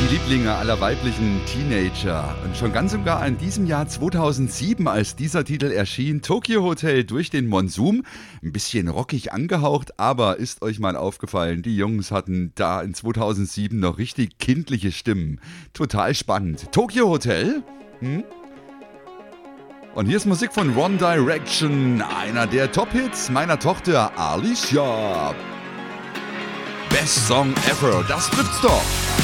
Die Lieblinge aller weiblichen Teenager. Und schon ganz und gar in diesem Jahr 2007, als dieser Titel erschien, Tokio Hotel durch den Monsum. Ein bisschen rockig angehaucht, aber ist euch mal aufgefallen, die Jungs hatten da in 2007 noch richtig kindliche Stimmen. Total spannend. Tokio Hotel? Und hier ist Musik von One Direction, einer der Top-Hits meiner Tochter Alicia. Best Song ever, das gibt's doch.